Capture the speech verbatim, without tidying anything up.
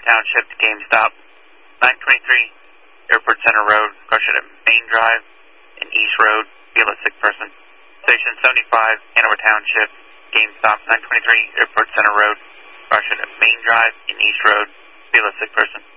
Township to GameStop, nine twenty-three Airport Center Road, caution at Main Drive and East Road, feel a sick person. Station seventy-five, Hanover Township, GameStop, nine twenty-three Airport Center Road, caution at Main Drive and East Road, feel a sick person.